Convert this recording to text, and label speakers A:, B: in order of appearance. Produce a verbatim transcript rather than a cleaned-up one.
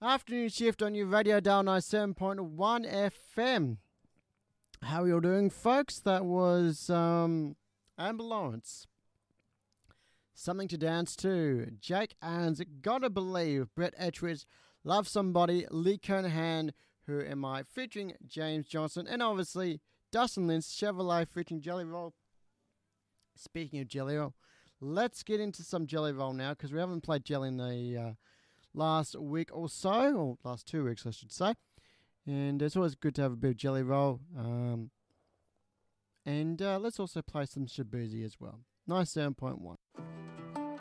A: Afternoon shift on your radio dial ninety-seven point one F M. How are you all doing, folks? That was um, Amber Lawrence. Something to Dance To. Jake Aaron's Gotta Believe. Brett Etridge, Love Somebody. Lee Kernahan, Who Am I? Featuring James Johnson. And obviously, Dustin Lynch, Chevrolet featuring Jelly Roll. Speaking of Jelly Roll, let's get into some Jelly Roll now because we haven't played Jelly in the uh, last week or so, or last two weeks, I should say. And it's always good to have a bit of Jelly Roll. Um, and uh, let's also play some Shabuzi as well. ninety-seven point one.